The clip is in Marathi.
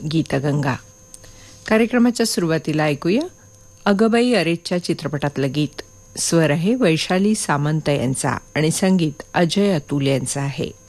गीतगंगा. कार्यक्रमाच्या सुरुवातीला ऐकूया अगबाई अरेच्या चित्रपटातलं गीत. स्वर आहे वैशाली सामंत यांचा आणि संगीत अजय अतुल यांचं आहे.